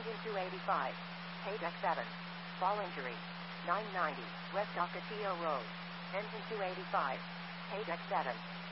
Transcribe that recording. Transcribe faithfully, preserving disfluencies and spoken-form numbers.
Engine two eighty-five. Paydeck seven. Fall injury. nine ninety, West Ocotillo Road. Engine two eighty-five. Paydeck seven.